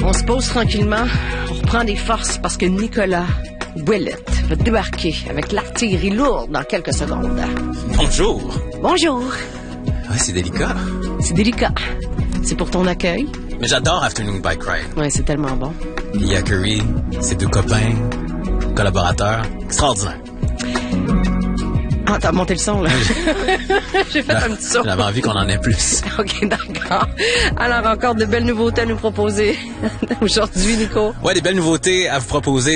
On se pose tranquillement, on reprend des forces parce que Nicolas Ouellette va débarquer avec l'artillerie lourde dans quelques secondes. Bonjour. Bonjour. Ouais, c'est délicat. C'est délicat. C'est pour ton accueil. Mais j'adore Afternoon Bike Ride. Ouais, c'est tellement bon. Il y a Curry, ses deux copains, collaborateurs. Extraordinaire. Ah, t'as monté le son, là. J'ai fait un petit saut. J'avais envie qu'on en ait plus. OK, d'accord. Alors, encore de belles nouveautés à nous proposer aujourd'hui, Nico. Ouais, des belles nouveautés à vous proposer.